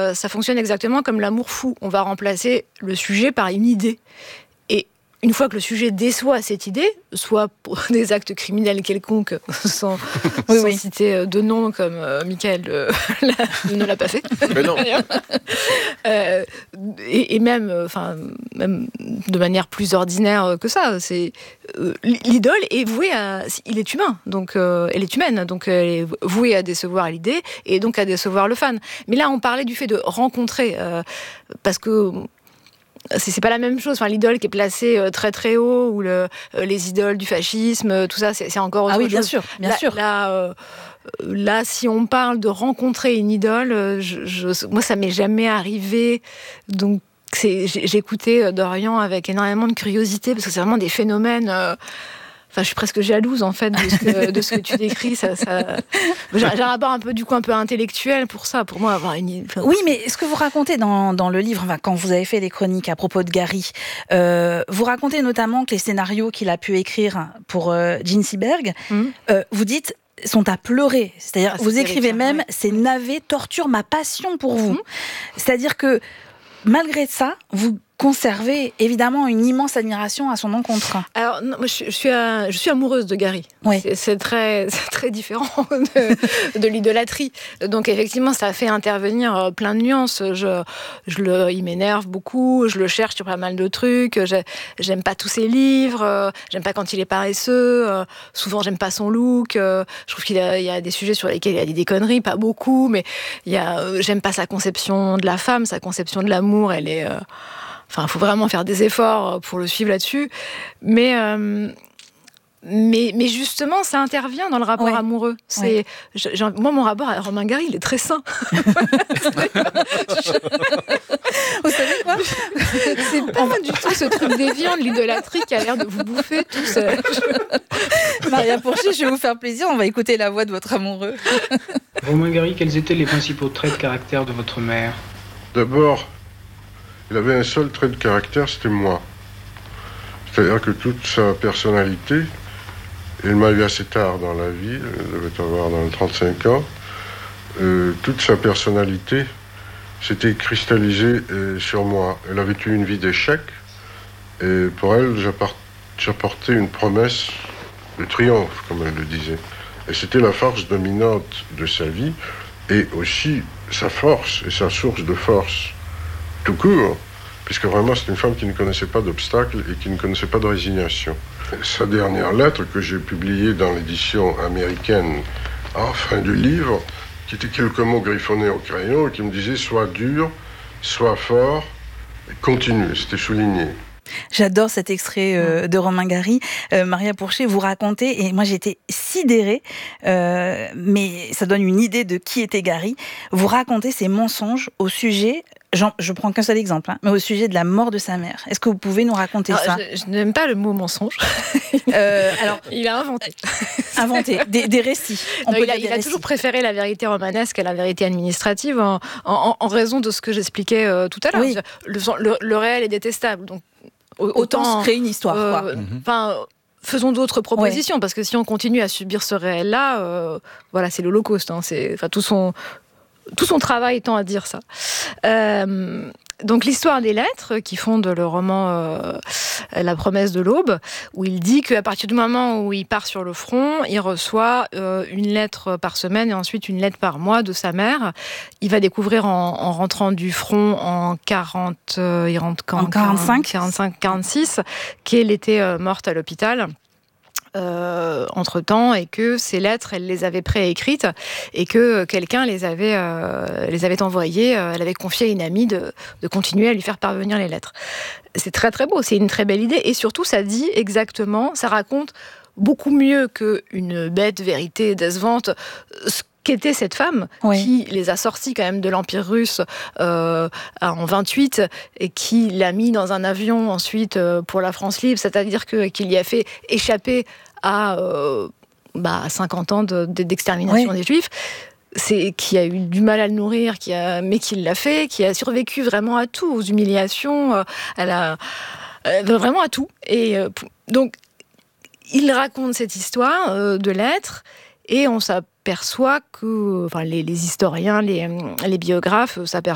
ça fonctionne exactement comme l'amour fou. On va remplacer le sujet par une idée. Et une fois que le sujet déçoit cette idée, soit pour des actes criminels quelconques, sans citer de nom, comme Michael ne l'a pas fait. Mais non. Et même de manière plus ordinaire que ça, c'est l'idole est vouée à, il est humain, donc elle est humaine, donc elle est vouée à décevoir l'idée et donc à décevoir le fan. Mais là, on parlait du fait de rencontrer, parce que c'est pas la même chose. Enfin, l'idole qui est placée très très haut, ou les idoles du fascisme, tout ça, c'est encore autre chose. Ah oui, bien sûr, bien sûr. Là, si on parle de rencontrer une idole, moi, ça m'est jamais arrivé. Donc, j'écoutais Dorian avec énormément de curiosité, parce que c'est vraiment des phénomènes... Enfin, je suis presque jalouse, en fait, de ce que tu décris. J'ai un rapport un peu intellectuel pour ça, pour moi, avoir une... Oui, mais ce que vous racontez dans le livre, quand vous avez fait les chroniques à propos de Gary, vous racontez notamment que les scénarios qu'il a pu écrire pour Jean Seberg, vous dites, sont à pleurer. C'est-à-dire, vous écrivez même, ces navets torturent ma passion pour vous. C'est-à-dire que, malgré ça, vous conservez évidemment une immense admiration à son encontre. Alors, non, moi, je suis amoureuse de Gary. Oui. C'est très différent de l'idolâtrie. Donc, effectivement, ça fait intervenir plein de nuances. Il m'énerve beaucoup, je le cherche sur pas mal de trucs. J'aime pas tous ses livres, j'aime pas quand il est paresseux. Souvent, j'aime pas son look. Je trouve qu'il y a des sujets sur lesquels il a dit des conneries, pas beaucoup, mais j'aime pas sa conception de la femme, sa conception de l'amour, elle est... Enfin, il faut vraiment faire des efforts pour le suivre là-dessus. Mais justement, ça intervient dans le rapport amoureux. Moi, mon rapport à Romain Gary, il est très sain. Vous savez quoi ? C'est pas du tout ce truc déviant de l'idolâtrie qui a l'air de vous bouffer tous. Maria Pourchet, je vais vous faire plaisir. On va écouter la voix de votre amoureux. Romain Gary, quels étaient les principaux traits de caractère de votre mère ? D'abord, il avait un seul trait de caractère, c'était moi. C'est-à-dire que toute sa personnalité, il m'a eu assez tard dans la vie, il devait avoir dans les 35 ans, toute sa personnalité s'était cristallisée sur moi. Elle avait eu une vie d'échec, et pour elle, j'apportais une promesse de triomphe, comme elle le disait. Et c'était la force dominante de sa vie, et aussi sa force et sa source de force. Tout court, puisque vraiment c'est une femme qui ne connaissait pas d'obstacles et qui ne connaissait pas de résignation. Sa dernière lettre que j'ai publiée dans l'édition américaine en fin de livre, qui était quelques mots griffonnés au crayon et qui me disait « Sois dur, sois fort, et continue », c'était souligné. J'adore cet extrait de Romain Gary. Maria Pourchet, vous racontez, et moi j'étais sidérée, mais ça donne une idée de qui était Gary. Vous racontez ces mensonges au sujet, je prends qu'un seul exemple, mais au sujet de la mort de sa mère. Est-ce que vous pouvez nous raconter ça ? Je n'aime pas le mot mensonge. Alors, il a inventé. Des récits. Il a toujours préféré la vérité romanesque à la vérité administrative en raison de ce que j'expliquais tout à l'heure. Oui. Le réel est détestable, donc autant se créer une histoire. Faisons d'autres propositions, parce que si on continue à subir ce réel-là, c'est l'Holocauste. Tout son travail tend à dire ça. Donc l'histoire des lettres qui fondent le roman La promesse de l'aube, où il dit qu'à partir du moment où il part sur le front, il reçoit une lettre par semaine et ensuite une lettre par mois de sa mère. Il va découvrir en rentrant du front en 45-46 qu'elle était morte à l'hôpital. Entre-temps, et que ces lettres, elle les avait préécrites et que quelqu'un les avait envoyées, elle avait confié à une amie de continuer à lui faire parvenir les lettres. C'est très très beau, c'est une très belle idée, et surtout ça dit exactement, ça raconte beaucoup mieux qu'une bête vérité décevante ce qu'était cette femme qui les a sortis quand même de l'Empire russe en 28 et qui l'a mis dans un avion ensuite pour la France libre, c'est-à-dire qu'il y a fait échapper à 50 ans d'extermination des Juifs, qui a eu du mal à le nourrir, mais qui l'a fait, qui a survécu vraiment à tout, aux humiliations, vraiment à tout. Et donc, il raconte cette histoire de lettres, et on s'aperçoit que, les historiens, les biographes s'aperçoivent